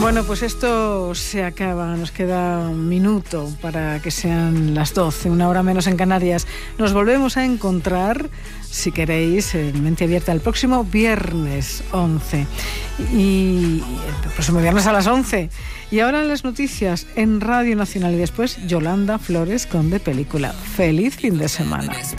Bueno, pues esto se acaba. Nos queda un minuto para que sean las 12, una hora menos en Canarias. Nos volvemos a encontrar, si queréis, en Mente Abierta el próximo viernes 11. Y el próximo viernes a las 11. Y ahora las noticias en Radio Nacional y después Yolanda Flores con De Película. ¡Feliz fin de semana!